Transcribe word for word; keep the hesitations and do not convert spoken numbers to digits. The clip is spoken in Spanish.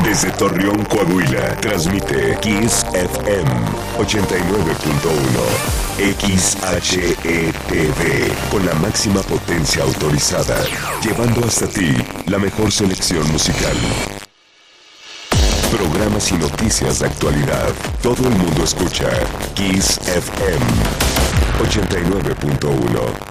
Desde Torreón, Coahuila, transmite Kiss F M ochenta y nueve punto uno, X H E T V, con la máxima potencia autorizada, llevando hasta ti la mejor selección musical. Programas y noticias de actualidad. Todo el mundo escucha Kiss F M ochenta y nueve punto uno.